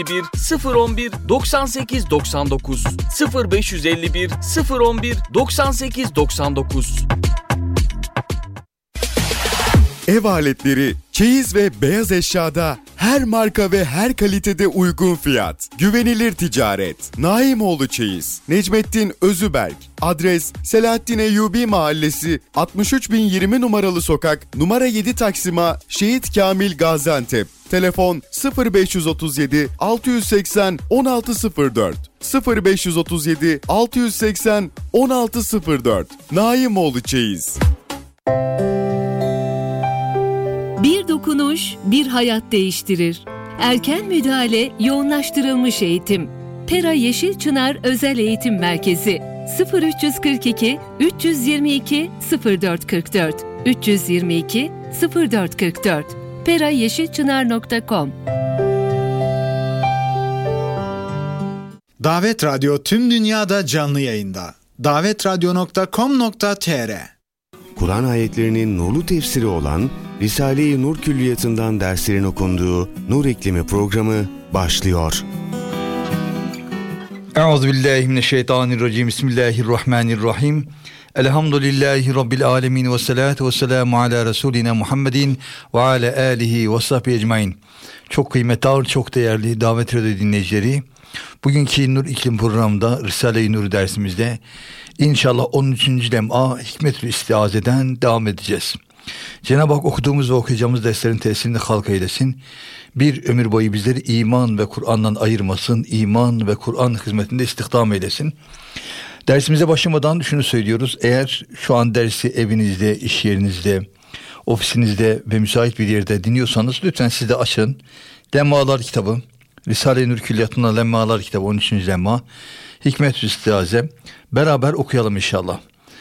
011 98 99 0551 011 98 99. Ev aletleri, çeyiz ve beyaz eşyada her marka ve her kalitede uygun fiyat. Güvenilir ticaret. Naimoğlu Çeyiz. Necmettin Özüberk. Adres Selahattin Eyyubi Mahallesi 63020 numaralı sokak numara 7 Taksim'a Şehit Kamil Gaziantep. Telefon 0537 680 1604 0537 680 1604. Naimoğlu Çeyiz. Bir dokunuş, bir hayat değiştirir. Erken müdahale, yoğunlaştırılmış eğitim. Pera Yeşil Çınar Özel Eğitim Merkezi 0342 322 0444 322 0444 perayeşilçınar.com. Davet Radyo tüm dünyada canlı yayında. davetradyo.com.tr. Kur'an ayetlerinin nurlu tefsiri olan Risale-i Nur Külliyatı'ndan derslerin okunduğu Nur İklimi programı başlıyor. Euzubillahimineşşeytanirracim. Bismillahirrahmanirrahim. Elhamdülillahi Rabbil alemin ve salatu ve selamu ala Resulina Muhammedin ve ala alihi ve sahbihi ecmain. Çok kıymetli, çok değerli Davet Radyo dinleyicileri, bugünkü Nur İklim programında Risale-i Nur dersimizde inşallah 13. lem'a Hikmetül İstiaze'den devam edeceğiz. Cenab-ı Hak okuduğumuz ve okuyacağımız derslerin tesirini halk eylesin. Bir ömür boyu bizleri iman ve Kur'an'dan ayırmasın. İman ve Kur'an hizmetinde istihdam eylesin. Dersimize başlamadan şunu söylüyoruz. Eğer şu an dersi evinizde, iş yerinizde, ofisinizde ve müsait bir yerde dinliyorsanız lütfen siz de açın. Lemmalar kitabı, Risale-i Nur Külliyatı'nda Lemmalar kitabı 13. lemma, Hikmet-ü İstiaze. Beraber okuyalım inşallah.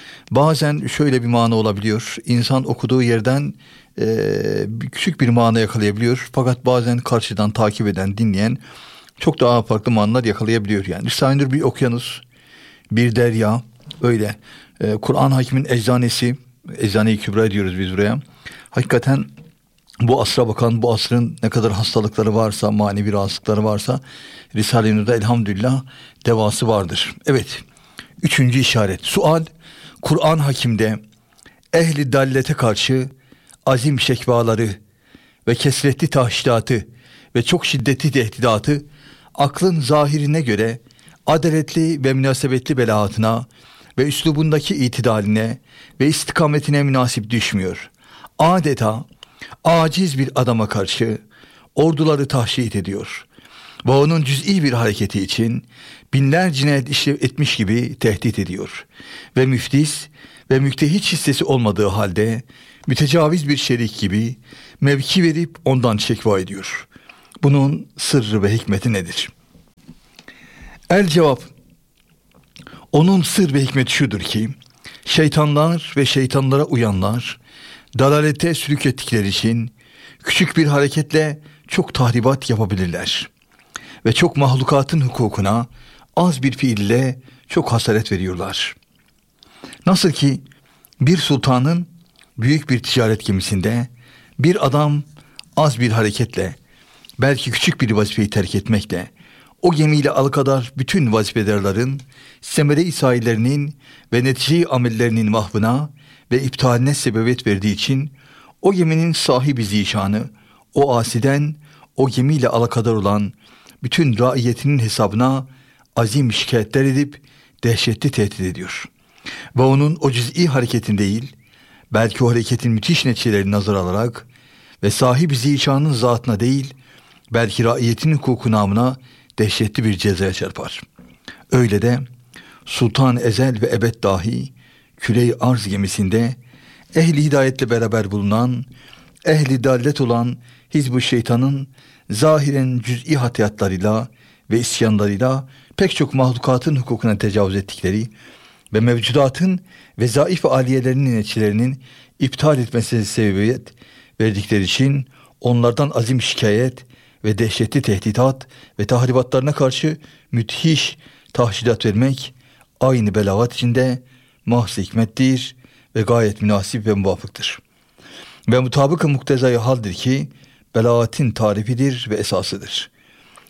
Bazen şöyle bir mana olabiliyor. İnsan okuduğu yerden küçük bir mana yakalayabiliyor. Fakat bazen karşıdan takip eden, dinleyen çok daha farklı manalar yakalayabiliyor. Yani Risale-i Nur bir okyanus, bir derya, öyle. Kur'an Hakim'in eczanesi, Eczane-i Kübra diyoruz biz buraya. Hakikaten bu asra bakan, bu asrın ne kadar hastalıkları varsa, manevi rahatsızlıkları varsa Risale-i Nur'da elhamdülillah devası vardır. Evet, 3. işaret. Sual, Kur'an Hakim'de ehli dallete karşı azim şekvaları ve kesretli tahşidatı ve çok şiddetli tehdidatı aklın zahirine göre adaletli ve münasebetli belaatına ve üslubundaki itidaline ve istikametine münasip düşmüyor. Adeta aciz bir adama karşı orduları tahşit ediyor ve onun cüz'i bir hareketi için binler cinayet etmiş gibi tehdit ediyor. Ve müftis ve müktehit hissesi olmadığı halde mütecaviz bir şerik gibi mevki verip ondan şekva ediyor. Bunun sırrı ve hikmeti nedir? El cevap, onun sır ve hikmeti şudur ki, şeytanlar ve şeytanlara uyanlar dalalete sülük ettikleri için küçük bir hareketle çok tahribat yapabilirler. Ve çok mahlukatın hukukuna az bir fiille çok hasaret veriyorlar. Nasıl ki bir sultanın büyük bir ticaret gemisinde bir adam az bir hareketle, belki küçük bir vazifeyi terk etmekle, o gemiyle alakadar bütün vazifelerlerin, semere-i sahillerinin ve netice-i amellerinin mahvına ve iptaline sebebiyet verdiği için o geminin sahibi zişanı, o asiden o gemiyle alakadar olan bütün raiyetinin hesabına azim şikayetler edip dehşetli tehdit ediyor. Ve onun o cüz'i hareketin değil, belki o hareketin müthiş neticelerini nazar alarak ve sahibi zişanın zatına değil, belki raiyetin hukuku namına dehşetli bir cezaya çarpar. Öyle de Sultan Ezel ve Ebed dahi küre-i arz gemisinde ehli hidayetle beraber bulunan, ehli dallet olan Hizb-ı Şeytan'ın zahiren cüz'i hatiyatlarıyla ve isyanlarıyla pek çok mahlukatın hukukuna tecavüz ettikleri ve mevcudatın ve zayıf aliyelerinin neticelerinin iptal etmesine sebebiyet verdikleri için onlardan azim şikayet ve dehşetli tehditat ve tahribatlarına karşı müthiş tahşidat vermek aynı belagat içinde mahz hikmettir ve gayet münasip ve muvafıktır. Ve mutabık-ı muktezai haldir ki belagatin tarifidir ve esasıdır.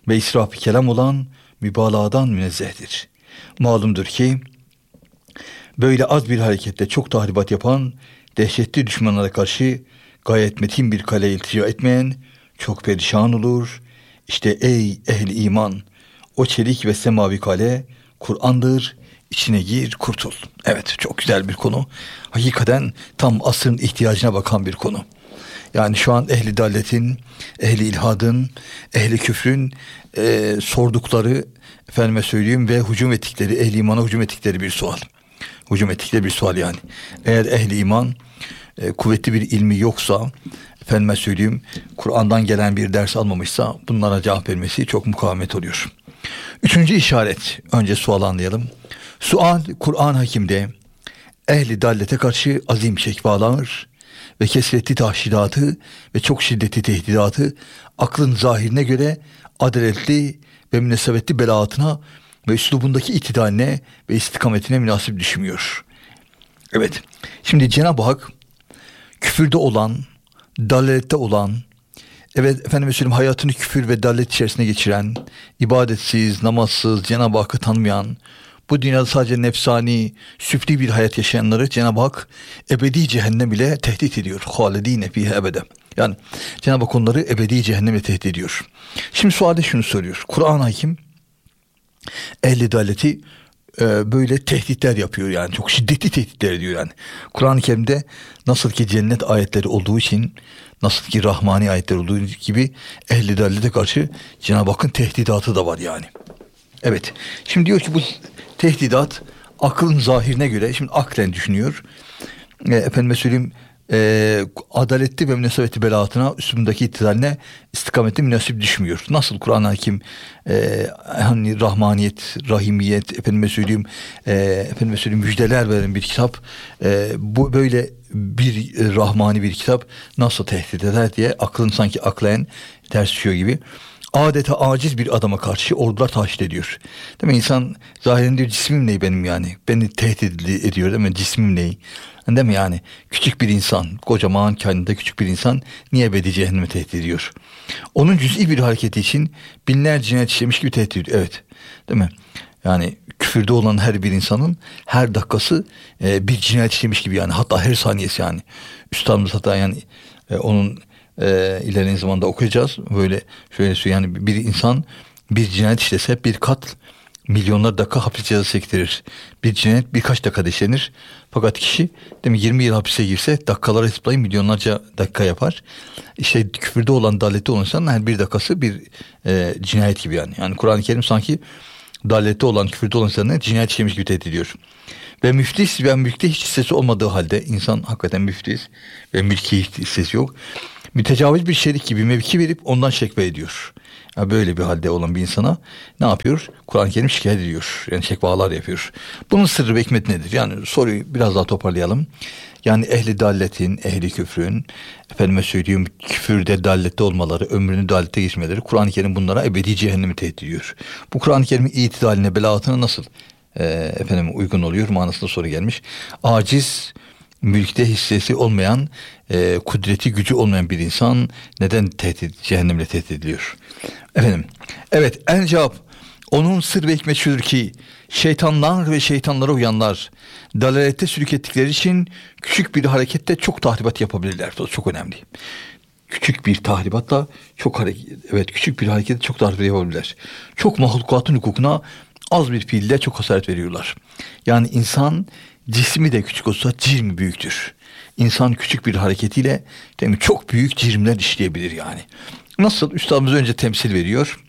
ve israf-ı kelam olan mübalağadan münezzehtir. Malumdur ki böyle az bir harekette çok tahribat yapan dehşetli düşmanlara karşı gayet metin bir kale iltica etmeyen çok perişan olur. İşte ey ehli iman, o çelik ve semavi kale Kur'an'dır. İçine gir, kurtul. Evet, çok güzel bir konu. Hakikaten tam asrın ihtiyacına bakan bir konu. Yani şu an ehli dalletin, ehli ilhadın, ehli küfrün sordukları, efendime söyleyeyim, ve hücum ettikleri, ehli imana hücum ettikleri bir sual. Hücum ettikleri bir sual yani. Eğer ehli iman kuvvetli bir ilmi yoksa, efendime söyleyeyim, Kur'an'dan gelen bir ders almamışsa bunlara cevap vermesi çok mukavemet oluyor. Üçüncü işaret, önce sual anlayalım. Sual, Kur'an-ı Hakim'de ehli dallete karşı azim şekvalar ve kesretli tahşidatı ve çok şiddetli tehdidatı aklın zahirine göre adaletli ve münasebetli belaatına ve üslubundaki itidaline ve istikametine münasip düşmüyor. Evet, şimdi Cenab-ı Hak küfürde olan, dalalette olan, evet efendim söyleyeyim, hayatını küfür ve dalalet içerisine geçiren, ibadetsiz, namazsız, Cenab-ı Hakk'ı tanımayan, bu dünyada sadece nefsani, süfli bir hayat yaşayanları Cenab-ı Hak ebedi cehennem ile tehdit ediyor. Halidine fiha ebede. Yani Cenab-ı Hak onları ebedi cehennemle tehdit ediyor. Şimdi sualde şunu söylüyor. Kur'an-ı Hakim ehli daleti böyle tehditler yapıyor, yani çok şiddetli tehditler ediyor yani. Kur'an-ı Kerim'de nasıl ki cennet ayetleri olduğu için, nasıl ki rahmani ayetler olduğu gibi ehli dalete karşı Cenab-ı Hakk'ın tehdidatı da var yani. Evet. Şimdi diyor ki bu tehdidat aklın zahirine göre, şimdi aklen düşünüyor. Efendime söyleyeyim, adaletli ve münasebetli belaatına, üstündeki ittidaline, istikametli münasip düşmüyor. Nasıl Kur'an-ı Hakim hani rahmaniyet, rahimiyet, efendime söyleyeyim müjdeler veren bir kitap, bu böyle bir rahmani bir kitap nasıl tehdit eder diye aklın sanki aklen ters düşüyor gibi. Adeta aciz bir adama karşı ordular tahşit ediyor. Değil mi? İnsan zahiren diyor, cismim ne benim yani? Beni tehdit ediyor değil mi? Cismim ne? Değil mi yani? Küçük bir insan, kocaman kendinde küçük bir insan niye ebedi cehenneme tehdit ediyor? Onun cüz'i bir hareketi için binlerce cinayet işlemiş gibi tehdit ediyor. Evet. Değil mi? Yani küfürde olan her bir insanın her dakikası bir cinayet işlemiş gibi yani. Hatta her saniyesi yani. Üstadımız hatta yani onun ilerleyen zamanda okuyacağız. Böyle şöyle söyleyeyim, yani bir insan bir cinayet işlese bir kat milyonlar dakika hapis cezası çektirir. Bir cinayet birkaç dakikada işlenir. Fakat kişi değil mi 20 yıl hapise girse dakikaları hesaplayın milyonlarca dakika yapar. İşte küfürde olan, dalette olan insanın her bir dakikası bir cinayet gibi yani. Yani Kur'an-ı Kerim sanki dalette olan, küfürde olan insanları cinayet işlemiş gibi tehdit ediyor. Ve müflis ve mülkte hiç hissesi olmadığı halde, insan hakikaten müflis ve mülki hiç hissesi yok, mütecaviz bir şerik gibi mevki verip ondan şekve ediyor. Yani böyle bir halde olan bir insana ne yapıyor? Kur'an-ı Kerim şikayet ediyor. Yani şekvalar yapıyor. Bunun sırrı ve hikmeti nedir? Yani soruyu biraz daha toparlayalım. Yani ehli dalletin, ehli küfrün, efendime söyleyeyim küfürde, dallette olmaları, ömrünü dallette geçmeleri, Kur'an-ı Kerim bunlara ebedi cehennemi tehdit ediyor. Bu Kur'an-ı Kerim'in itidaline, belaatına nasıl uygun oluyor manasında soru gelmiş. Aciz, mülkte hissesi olmayan, kudreti, gücü olmayan bir insan neden cehennemle tehdit ediliyor? Efendim, evet, el cevap, onun sır ve hikmet şudur ki şeytanlar ve şeytanlara uyanlar dalalette sürük ettikleri için küçük bir harekette çok tahribat yapabilirler. Bu çok önemli. Küçük bir tahribatla küçük bir harekette çok tahribat yapabilirler. Çok mahlukatın hukukuna az bir fiille çok hasaret veriyorlar. Yani insan cismi de küçük olsa cirmi büyüktür. İnsan küçük bir hareketiyle değil mi, çok büyük cirmler işleyebilir yani. Nasıl? Üstadımız önce temsil veriyor.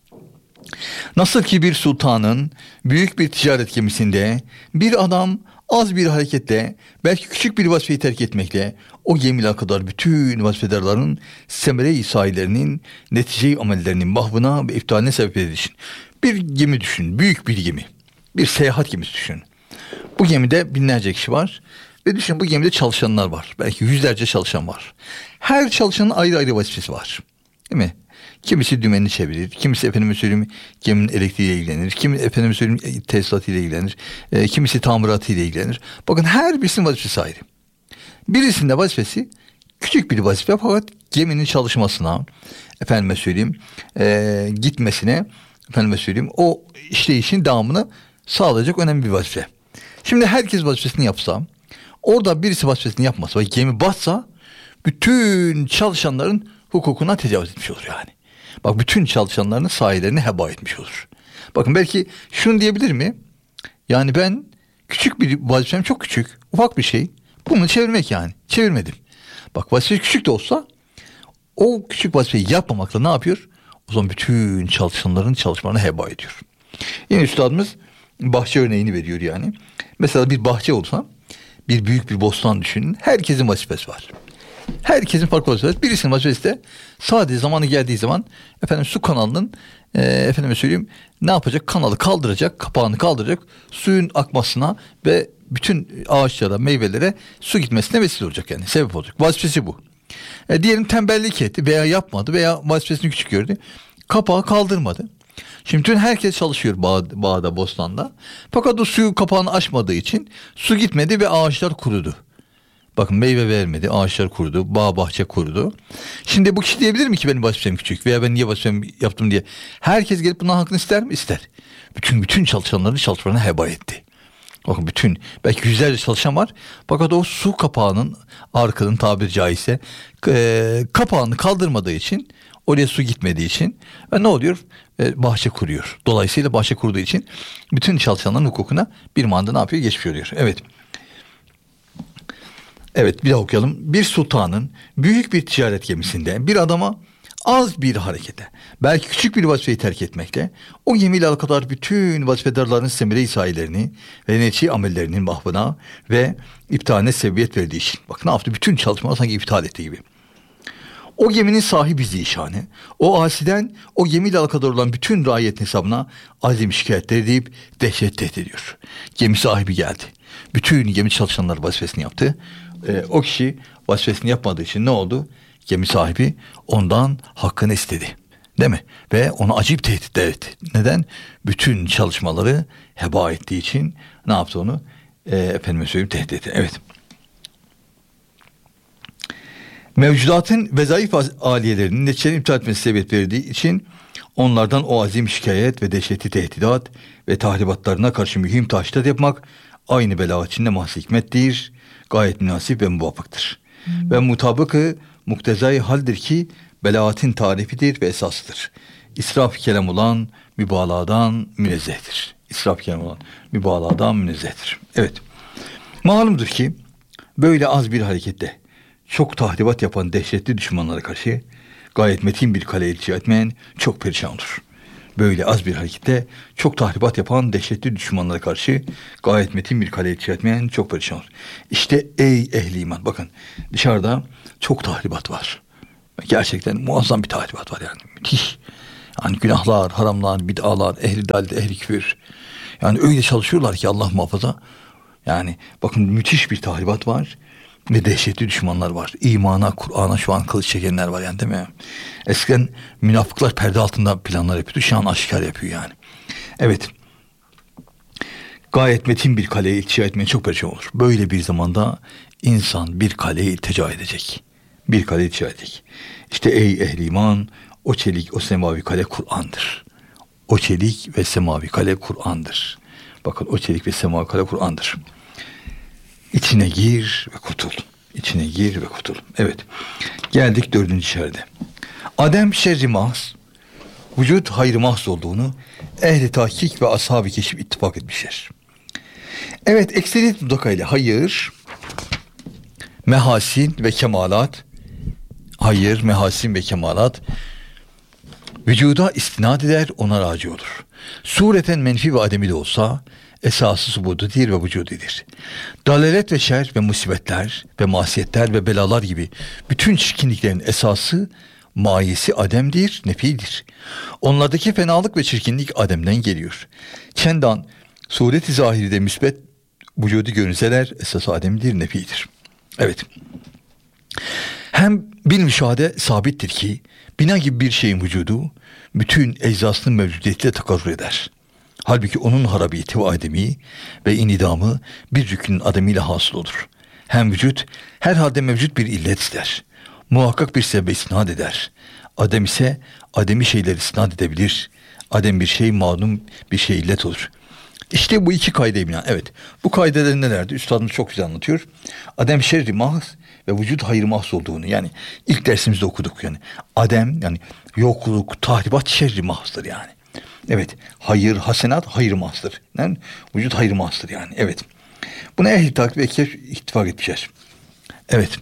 Nasıl ki bir sultanın büyük bir ticaret gemisinde bir adam az bir hareketle, belki küçük bir vazifeyi terk etmekle o gemiyle kadar bütün vazifedarların semere-i sahilerinin netice-i amellerinin mahvına ve iptaline sebep edilişin. Bir gemi düşün, büyük bir gemi. Bir seyahat gemisi düşün. Bu gemide binlerce kişi var ve düşün, bu gemide çalışanlar var. Belki yüzlerce çalışan var. Her çalışanın ayrı ayrı vazifesi var. Değil mi? Kimisi dümenini çevirir, kimisi geminin elektriğiyle ilgilenir, kimisi tesisatıyla ilgilenir, kimisi tamiratıyla ilgilenir. Bakın her birisinin vazifesi ayrı. Birisinin de vazifesi küçük bir vazife fakat geminin çalışmasına, efendime söyleyeyim, gitmesine, efendime söyleyeyim, o işleyişin devamını sağlayacak önemli bir vazife. Şimdi herkes vazifesini yapsa, orada birisi vazifesini yapmasa ve gemi batsa, bütün çalışanların hukukuna tecavüz etmiş olur yani. Bak, bütün çalışanların sahilerini heba etmiş olur. Bakın, belki şunu diyebilir mi? Yani ben küçük bir vazifem, çok küçük, ufak bir şey. Bunu çevirmek yani. Çevirmedim. Bak, vazife küçük de olsa o küçük vazifeyi yapmamakla ne yapıyor? O zaman bütün çalışanların çalışmalarını heba ediyor. Yine üstadımız bahçe örneğini veriyor yani. Mesela bir bahçe olsa, bir büyük bir bostan düşünün. Herkesin vazifesi var. Herkesin farklı vazifesi var. Birisinin vazifesi de sadece zamanı geldiği zaman su kanalının efendime söyleyeyim ne yapacak? Kanalı kaldıracak, kapağını kaldıracak, suyun akmasına ve bütün ağaçlara, meyvelere su gitmesine vesile olacak yani. Sebep olacak. Vazifesi bu. Diyelim tembellik etti veya yapmadı veya vazifesini küçük gördü. Kapağı kaldırmadı. Şimdi bütün herkes çalışıyor bağda, bostanda. Fakat o suyu kapağını açmadığı için su gitmedi ve ağaçlar kurudu. Bakın, meyve vermedi, ağaçlar kurudu, bağ bahçe kurudu. Şimdi bu kişi diyebilir mi ki benim vazifem küçük veya ben niye vazifemi yaptım diye? Herkes gelip bundan hakkını ister mi? İster. Bütün çalışanların çalışmalarını heba etti. Bakın, belki yüzlerce çalışan var. Fakat o su kapağının, arkanın tabiri caizse kapağını kaldırmadığı için, oraya su gitmediği için ne oluyor? Bahçe kuruyor. Dolayısıyla bahçe kuruduğu için bütün çalışanların hukukuna bir manda ne yapıyor? Geçmiş oluyor. Evet, bir daha okuyalım. Bir sultanın büyük bir ticaret gemisinde bir adama az bir harekete, belki küçük bir vazifeyi terk etmekle o gemiyle alakadar bütün vazifedarların semire-i sahilerini ve neçi amellerinin mahvına ve iptaline sebebiyet verdiği için. Bak, ne yaptı? Bütün çalışmaları sanki iptal ettiği gibi. O geminin sahibi zişanı, o asiden o gemiyle alakadar olan bütün raiyetin hesabına azim şikayetleri deyip dehşet tehdit ediyor. Gemi sahibi geldi. Bütün gemi çalışanları vazifesini yaptı. O kişi vazifesini yapmadığı için ne oldu? Gemi sahibi ondan hakkını istedi. Değil mi? Ve ona acayip tehditler etti. Neden? Bütün çalışmaları heba ettiği için ne yaptı onu? Tehdit etti. Evet. Mevcudatın vezaif aliyelerinin neticelerini iptal etmesi sebep verdiği için onlardan o azim şikayet ve dehşetli tehdidat ve tahribatlarına karşı mühim tahşidat yapmak aynı bela içinde mahz hikmettir, gayet münasip ve muvaffaktır. Ve mutabıkı muktezai haldir ki belaatin tarifidir ve esasıdır. İsraf kelam olan mübalağadan münezzehtir. İsraf kelam olan mübalağadan münezzehtir. Evet. Malumdur ki böyle az bir harekette çok tahribat yapan dehşetli düşmanlara karşı gayet metin bir kale iltica etmeyen çok perişan olur. Böyle az bir harekette çok tahribat yapan dehşetli düşmanlara karşı gayet metin bir kale iltica etmeyen çok perişan olur. İşte ey ehli iman, bakın dışarıda çok tahribat var. Gerçekten muazzam bir tahribat var yani. Müthiş. Yani günahlar, haramlar, bid'alar, ehli dalil, ehli küfür. Yani öyle çalışıyorlar ki Allah muhafaza. Yani bakın, müthiş bir tahribat var. Ve dehşetli düşmanlar var. İmana, Kur'an'a şu an kılıç çekenler var yani, değil mi? Eskiden münafıklar perde altında planlar yapıyordu. Şu an aşikar yapıyor yani. Evet. Gayet metin bir kaleye iltica etmeye çok perişan olur. Böyle bir zamanda insan bir kaleye iltica edecek. Bir kaleye iltica edecek. İşte ey ehli iman, o çelik, o semavi kale Kur'an'dır. O çelik ve semavi kale Kur'an'dır. Bakın, o çelik ve semavi kale Kur'an'dır. İçine gir ve kurtul. İçine gir ve kurtul. Evet. Geldik 4. şerde. Adem şerri mahz, vücut hayrı mahz olduğunu ehli tahkik ve ashab-ı keşif ittifak etmişler. Evet, ekseriyet mutlakayla hayır, mehasin ve kemalat, hayır, mehasin ve kemalat vücuda istinad eder, ona raci olur. Sureten menfi ve ademi de olsa esası subududir ve vücudidir. Dalalet ve şer ve musibetler ve masiyetler ve belalar gibi bütün çirkinliklerin esası, mayesi ademdir, nefidir. Onlardaki fenalık ve çirkinlik ademden geliyor. Çendan sureti zahiride müsbet vücudu görünseler esası ademdir, nefidir. Evet. Hem bir müşahede sabittir ki bina gibi bir şeyin vücudu bütün eczasının mevcudiyetiyle takarrur eder. Halbuki onun harabiyeti ve ademi ve inidamı bir rükünün ademiyle hasıl olur. Hem vücut herhalde mevcut bir illet ister. muhakkak bir sebebe isnat eder. Adem ise ademi şeyleri isnat edebilir. Adem bir şey malum bir şey illet olur. İşte bu iki kaideye binaen. Evet, bu kaideler nelerdi? Üstadımız çok güzel anlatıyor. Adem şerri mahz ve vücut hayır mahz olduğunu, yani ilk dersimizde okuduk yani. Adem yani yokluk, tahribat şerri mahzdır yani. Evet, hayır, hasenat hayır mahzdır. Yani vücut hayır mahzdır yani. Evet. Buna ehl-i takip ittifak etmişler. Evet.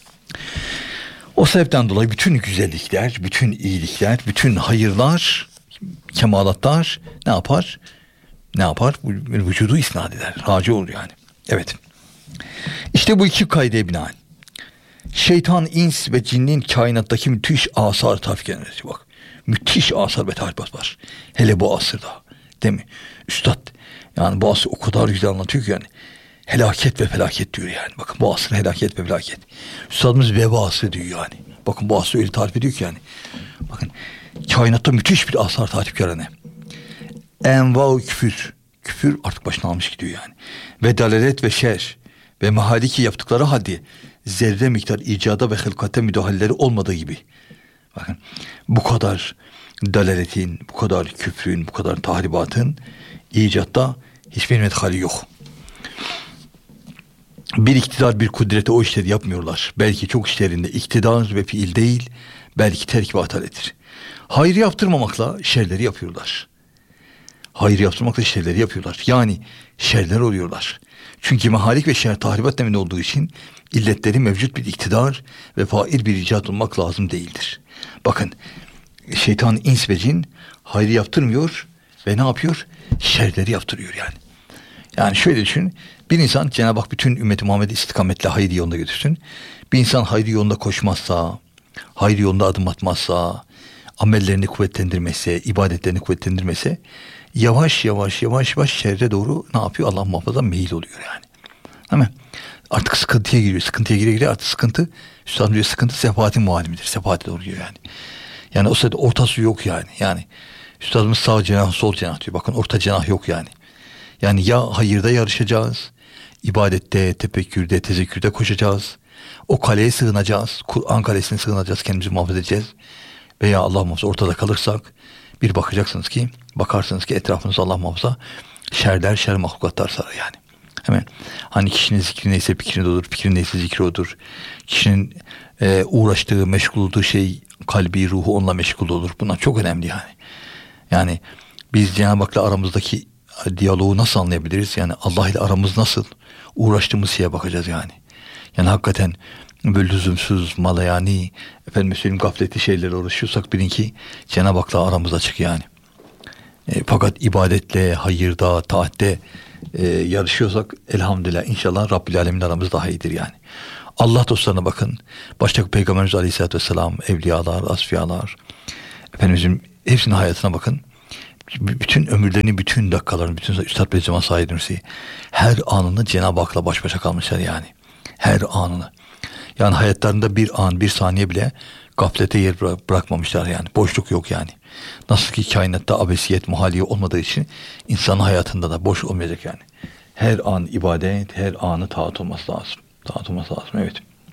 O sebepten dolayı bütün güzellikler, bütün iyilikler, bütün hayırlar, kemalatlar ne yapar? Ne yapar? Vücudu isnat eder. Raci olur yani. Evet. İşte bu iki kaideye binaen şeytan, ins ve cinnin kainattaki müthiş asar tafkenleri. Bak. Müthiş asar ve tahribat var. Hele bu asırda. Değil mi? Üstad yani bu asır o kadar güzel anlatıyor ki yani. Helaket ve felaket diyor yani. Bakın bu asır helaket ve felaket. Üstadımız veba asrı diyor yani. Bakın bu asrı öyle tarif ediyor ki yani. Bakın kainatta müthiş bir asar tarifkarı ne? Enva-u küfür. Küfür artık başına almış gidiyor yani. Ve dalalet ve şer ve mehaliki yaptıkları halde zerre miktar icada ve hılkate müdahaleleri olmadığı gibi. Bakın bu kadar dalaletin, bu kadar küfrün, bu kadar tahribatın icatta hiçbir medhali yok. Bir iktidar, bir kudrete o işleri yapmıyorlar. Belki çok işlerinde iktidar ve fiil değil, belki terk ve ataletir. Hayır yaptırmamakla şerleri yapıyorlar. Hayır yaptırmakla şerleri yapıyorlar. Yani şerler oluyorlar. Çünkü mehalik ve şer tahribat deminde olduğu için illetleri mevcut bir iktidar ve fail bir icat olmak lazım değildir. Bakın şeytan, ins ve cin hayır yaptırmıyor ve ne yapıyor? Şerleri yaptırıyor yani. Yani şöyle düşün. Bir insan, Cenab-ı Hak bütün ümmeti Muhammed'i istikametle hayır yolunda götürsün. Bir insan hayır yolunda koşmazsa, hayır yolunda adım atmazsa, amellerini kuvvetlendirmese, ibadetlerini kuvvetlendirmese, yavaş yavaş şerre doğru ne yapıyor? Allah muhafaza meyil oluyor yani. Değil mi? Artık sıkıntıya giriyor. Sıkıntıya giriyor. Artık sıkıntı, Üstad diyor, sıkıntı sefahatin muhalimidir. Sefahate doğru gidiyor yani. Yani o sırada ortası yok yani. Yani Üstadımız sağ cenah, sol cenah diyor. Bakın orta cenah yok yani. Yani ya hayırda yarışacağız, ibadette, tefekkürde, tezekkürde koşacağız. O kaleye sığınacağız. Kur'an kalesine sığınacağız. Kendimizi muhafaza edeceğiz. Veya Allah muhafaza ortada kalırsak bir bakarsınız ki etrafınızda Allah muhafaza şer mahlukatlar sarar yani. Hemen hani kişinin zikri neyse fikri odur, fikrin neyse zikri odur. Kişinin uğraştığı, meşgul olduğu şey, kalbi, ruhu onunla meşgul olur. Bunlar çok önemli yani. Yani biz Cenab-ı Hak'la aramızdaki diyaloğu nasıl anlayabiliriz? Yani Allah ile aramız nasıl? Uğraştığımız şeye bakacağız yani. Yani hakikaten böyle lüzumsuz, malayani, gafletli şeylerle uğraşıyorsak bilin ki Cenab-ı Hak'la aramız açık yani. Fakat ibadetle, hayırda, taatte yarışıyorsak elhamdülillah inşallah Rabbil Alemin aramız daha iyidir yani. Allah dostlarına bakın. Başta Peygamberimiz Aleyhisselatü Vesselam, evliyalar, asfiyalar, Efendimizin hepsinin hayatına bakın. Bütün ömürlerini, bütün dakikalarını, bütün Üstad Bediüzzaman Said Nursi her anını Cenab-ı Hak'la baş başa kalmışlar yani. Her anını. Yani hayatlarında bir an, bir saniye bile gaflete yer bırakmamışlar yani. Boşluk yok yani. Nasıl ki kainatta abesiyet, muhaliye olmadığı için insanın hayatında da boş olmayacak yani. Her an ibadet, her anı taat olması lazım. Taat olması lazım, evet.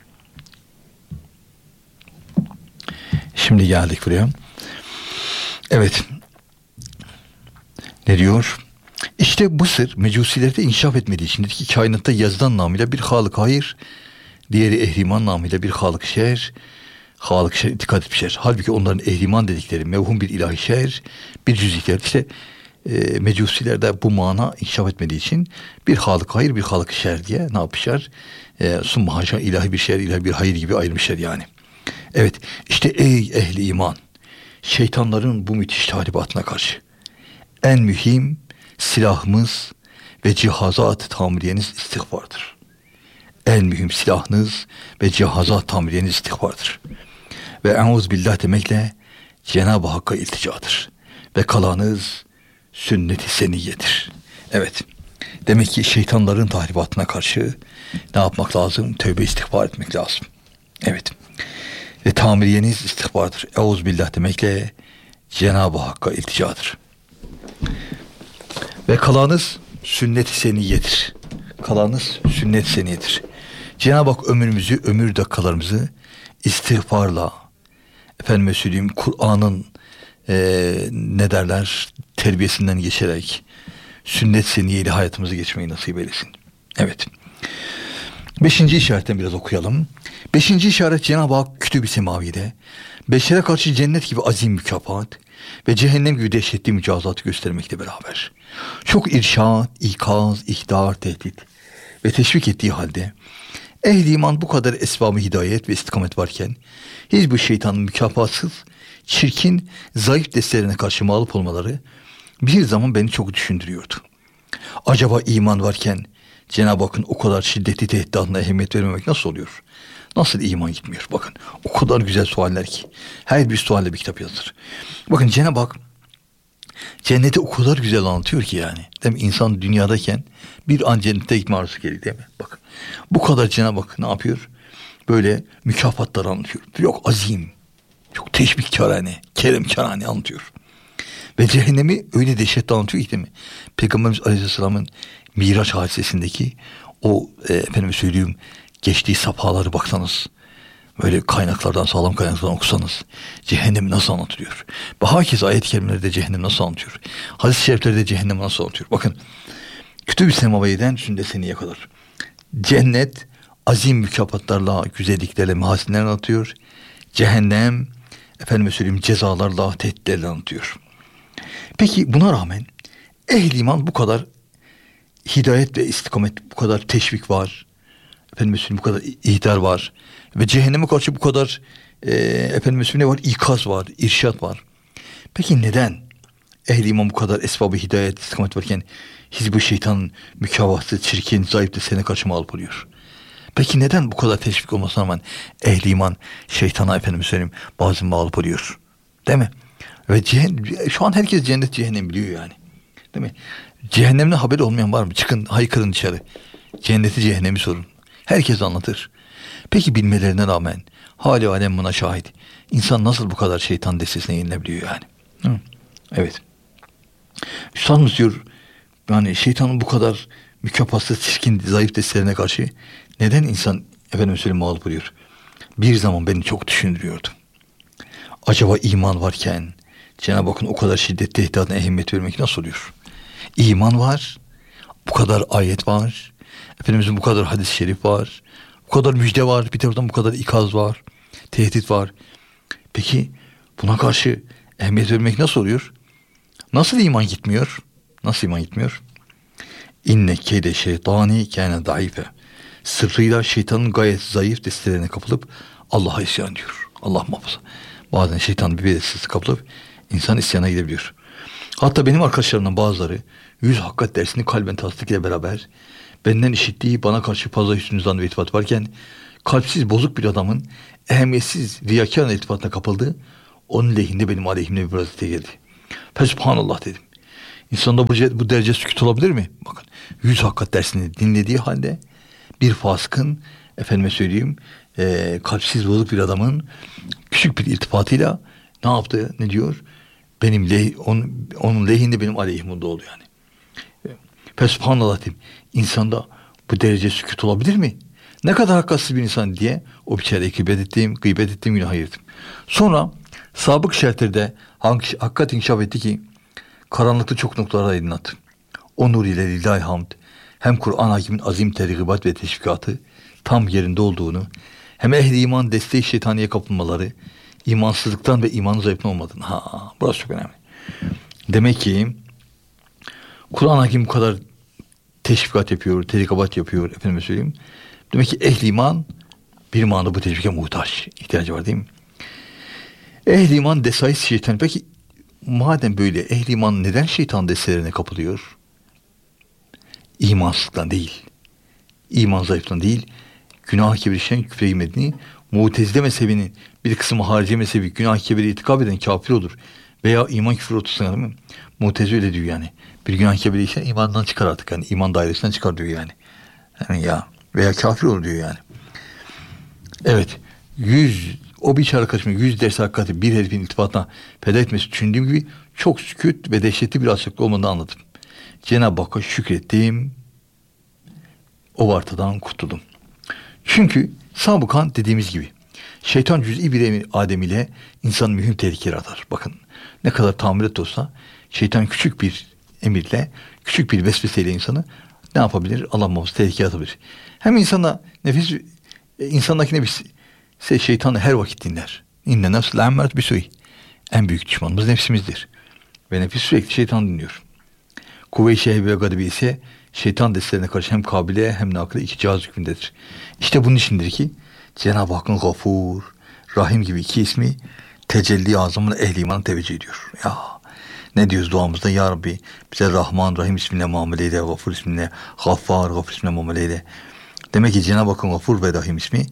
Şimdi geldik buraya. Evet. Ne diyor? İşte bu sır mecusilerde inkişaf etmediği için ki kainatta yazılan namıyla bir Halık hayır, diğeri ehriman namıyla bir Halık şer, Halık şer itikad etmişler. Halbuki onların ehriman dedikleri mevhum bir ilahi şer, bir cüz'ikler. İşte mecusilerde bu mana inkişaf etmediği için bir Halık hayır, bir Halık şer diye ne yapmışlar? Summa haşa ilahi bir şer, ilahi bir hayır gibi ayırmışlar yani. Evet, işte ey ehli iman, şeytanların bu müthiş tahribatına karşı en mühim silahımız ve cihazat tamiriyeniz istiğfardır. En mühim silahınız ve cihazat tamiriyeniz istiğfardır. Ve euzbillah demekle Cenab-ı Hakk'a ilticadır. Ve kalanız sünnet-i seniyyedir. Evet. Demek ki şeytanların tahribatına karşı ne yapmak lazım? Tövbe istiğfar etmek lazım. Evet. Ve tamiriyeniz istiğfardır. Euzbillah demekle Cenab-ı Hakk'a ilticadır. Ve kalanız sünnet-i seniyyedir. Kalanız sünnet-i seniyyedir. Cenab-ı Hak ömrümüzü, ömür dakikalarımızı istiğfarla, efendime söyleyeyim Kur'an'ın terbiyesinden geçerek sünnet seniyeli hayatımızı geçmeyi nasip eylesin. Evet. 5. işaretten biraz okuyalım. 5. işaret Cenab-ı Hak Kütüb-i Semavi'de beşere karşı cennet gibi azim mükafat ve cehennem gibi dehşetli mücazatı göstermekle beraber çok irşad, ikaz, ihdar, tehdit ve teşvik ettiği halde ehli iman bu kadar esbab-ı hidayet ve istikamet varken hiçbir şeytanın mükafatsız, çirkin, zayıf destelerine karşı mağlup olmaları bir zaman beni çok düşündürüyordu. Acaba iman varken Cenab-ı Hakk'ın o kadar şiddetli tehditlerine ehemmiyet vermemek nasıl oluyor? Nasıl iman gitmiyor? Bakın o kadar güzel sualler ki. Her bir sualle bir kitap yazılır. Bakın Cenab-ı Hak cenneti o kadar güzel anlatıyor ki yani. Değil mi? İnsan dünyadayken bir an cennete gitme arzusu geliyor değil mi? Bakın bu kadar Cenab-ı Hak ne yapıyor? Böyle mükafatlar anlatıyor. Yok azim, çok teşbihkârane, keremkârane anlatıyor. Ve cehennemi öyle dehşetli anlatıyor ki değil mi? Peygamberimiz Aleyhisselam'ın Miraç hadisesindeki o efendim söyleyeyim geçtiği safhaları baksanız, böyle kaynaklardan, sağlam kaynaklardan okusanız cehennemi nasıl anlatılıyor? Ve herkes ayet-i kerimelerde cehennem nasıl anlatıyor? Hadis-i şeriflerde cehennem nasıl anlatıyor? Bakın Kütüb-i Semavi'den Sünnet Seniyye kadar cennet azim mükafatlarla, güzelliklerle, mahasinlerle anlatıyor. Cehennem efendim söyleyeyim cezalarla, tehditlerle anlatıyor. Peki buna rağmen ehl-i iman bu kadar hidayet ve istikamet, bu kadar teşvik var. Efendim bu kadar ihdar var. Ve cehenneme karşı bu kadar efendim ne var? İkaz var, irşat var. Peki neden ehl-i iman bu kadar esbab-ı hidayet, istikamet varken hizb-i şeytanın mükavatsız, çirkin, zayıf desene karşı mağlup oluyor? Peki neden bu kadar teşvik olmasına rağmen ehl-i iman şeytana efendim söyleyeyim bazen mağlup oluyor? Değil mi? Ve şu an herkes cennet cehennem biliyor yani. Değil mi? Cehennemden haberi olmayan var mı? Çıkın haykırın dışarı. Cenneti cehennemi sorun. Herkes anlatır. Peki bilmelerine rağmen hali alem buna şahit. İnsan nasıl bu kadar şeytan destesine yenilebiliyor yani? Hı? Evet. Üstadımız diyor yani şeytanın bu kadar mükafatsız, çirkin, zayıf destelerine karşı neden insan efendim söyleyeyim mağlup oluyor? Bir zaman beni çok düşündürüyordu. Acaba iman varken Cenab-ı Hakk'ın o kadar şiddetli tehditine ehemmiyet vermek nasıl oluyor? İman var, bu kadar ayet var, Efendimizin bu kadar hadis-i şerif var, bu kadar müjde var, bir taraftan bu kadar ikaz var, tehdit var. Peki buna karşı ehemmiyet vermek nasıl oluyor? Nasıl iman gitmiyor? Nasıl iman gitmiyor? İnne keyde şeytani kâne daife. Sırrıyla şeytanın gayet zayıf destelerine kapılıp Allah'a isyan diyor. Allah muhafaza. Bazen şeytan bir bedelsizlik kapılıp insan isyana gidebiliyor. Hatta benim arkadaşlarımdan bazıları 100 hakikat dersini kalben tasdik ile beraber benden işittiği bana karşı fazla hüsnü zan ve iltifat varken kalpsiz bozuk bir adamın ehemmiyetsiz riyakâr iltifatına kapıldı. Onun lehinde benim aleyhimde bir vaziyete geldi. Fesubhanallah dedim. İnsanda bu derece sükût olabilir mi? Bakın 100 hakikat dersini dinlediği halde bir fasıkın efendime söyleyeyim kalpsiz bozuk bir adamın küçük bir iltifatıyla ne yaptı? Ne diyor? Benim onun lehinde benim aleyhimde oldu yani. Fesubhanallah dedim. İnsanda bu derece sükût olabilir mi? Ne kadar hakkatsız bir insan diye o biçareye gıybet ettiğim günah ayırdım. Sonra sabık şertlerde hakikat inkişaf etti ki karanlıkta çok noktalara aydınlattı. O nur ile lillahi hamd hem Kur'an hakimin azim tergibat ve teşvikatı tam yerinde olduğunu hem ehli iman desteği şeytaniye kapılmaları imansızlıktan ve imanın zayıflığından olmadığını. Burası çok önemli. Demek ki Kur'an hakim bu kadar teşvikat yapıyor, tergibat yapıyor efendime söyleyeyim. Demek ki ehli iman bir manada bu teşvike muhtaç. İhtiyacı var değil mi? Ehli iman desayis şeytan. Peki madem böyle ehli iman neden şeytan destelerine kapılıyor? İmansızlıktan değil. İman zayıflığından değil. Günah-ı kebir işleyen küfre girmediğini, Mu'tezile mezhebinin bir kısmı harici mezhebi günah-ı kebiri itikab eden kafir olur. Veya iman küfür otursun değil mi? Mu'tezile öyle diyor yani. Bir günah-ı kebiri işleyen imandan çıkar artık. Yani iman dairesinden çıkar diyor yani. Yani ya veya kafir olur diyor yani. Evet. O bir çare kaçmıyor. 100 ders hakikati bir herifin iltifatına feda etmesi düşündüğüm gibi çok sükût ve dehşetli bir açıklık olmadığını anladım. Cenab-ı Hakk'a şükrettim. O vartadan kurtuldum. Çünkü sabıkan dediğimiz gibi Şeytan cüz'i bir Adem ile insan mühim tehlikeler atar. Bakın ne kadar tahammület olsa şeytan küçük bir emirle, küçük bir vesveseyle insanı ne yapabilir? Allah muhafaza tehlikeye atabilir. Hem insandaki nefis şeytanı her vakit dinler. İnne nefs la'emmert bisu'i. En büyük düşmanımız nefsimizdir. Ve nefis sürekli şeytan dinliyor. Kuvve-i şehve ve gadibi ise şeytan destelerine karşı hem kabile hem nakile iki cihaz hükmündedir. İşte bunun içindir ki Cenab-ı Hakk'ın Gafur, Rahim gibi iki ismi tecelli azamına ehli imana teveccüh ediyor. Ya ne diyoruz duamızda? Ya Rabbi bize Rahman, Rahim isminle muamele eyle, Gafur isminle, Gafur isminle muamele eyle. Demek ki Cenab-ı Hakk'ın Gafur ve Rahim ismi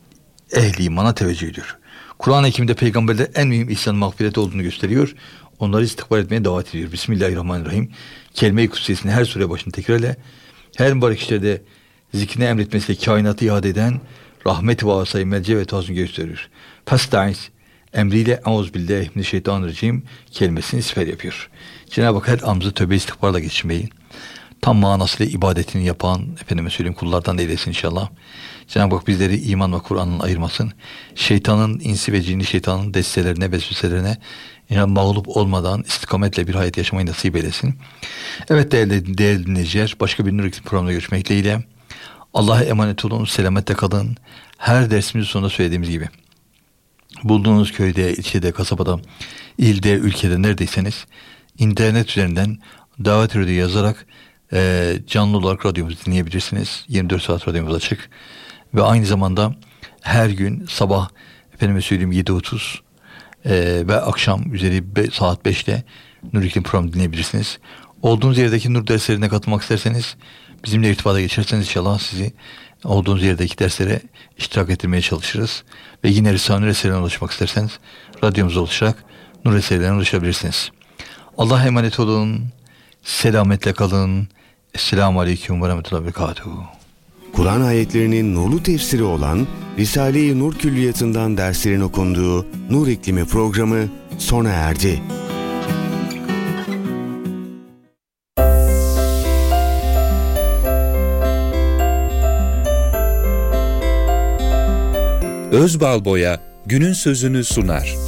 ehli imana teveccüh ediyor. Kur'an-ı Hakim'de peygamberler en mühim ihsan mağfireti olduğunu gösteriyor. Onları istikbal etmeye davet ediyor. Bismillahirrahmanirrahim. Kelime-i kutsiyesini her sure başını tekrarla. Her mübarek işlerde zikrini emretmesiyle kainatı ihade eden rahmet-i vasayı melce ve tazını gösteriyor. Festaiz emriyle euzubillahimineşşeytanirracim kelimesini siper yapıyor. Cenab-ı Hak her amzı tövbe istiğfarla geçirmeyi tam manasıyla ibadetini yapan efendime söyleyeyim kullardan da eylesin inşallah. Cenab-ı Hak bizleri iman ve Kur'an'ın ayırmasın. Şeytanın, insi ve cinni şeytanın destelerine, vesveselerine mağlup olmadan istikametle bir hayat yaşamayı nasip eylesin. Evet değerli dinleyiciler, başka bir Nur İklim programında görüşmek dileğiyle. Allah'a emanet olun, selametle kalın. Her dersimizin sonunda söylediğimiz gibi bulduğunuz köyde, ilçede, kasabada, ilde, ülkede neredeyseniz internet üzerinden davet radyo yazarak canlı olarak radyomuzu dinleyebilirsiniz. 24 saat radyomuz açık. Ve aynı zamanda her gün sabah efendime söyleyeyim 7.30 ve akşam üzeri saat 5'te Nur İklim programı dinleyebilirsiniz. Olduğunuz yerdeki Nur derslerine katılmak isterseniz bizimle irtibata geçerseniz inşallah sizi olduğunuz yerdeki derslere iştirak ettirmeye çalışırız. Ve yine Risale-i Nur eserlerine ulaşmak isterseniz radyomuza ulaşarak Nur eserlerine ulaşabilirsiniz. Allah'a emanet olun. Selametle kalın. Esselamu Aleyküm ve Rahmetullahi ve Berekatuhu. Kur'an ayetlerinin nurlu tefsiri olan Risale-i Nur Külliyatı'ndan derslerin okunduğu Nur İklimi programı sona erdi. Özbalboya günün sözünü sunar.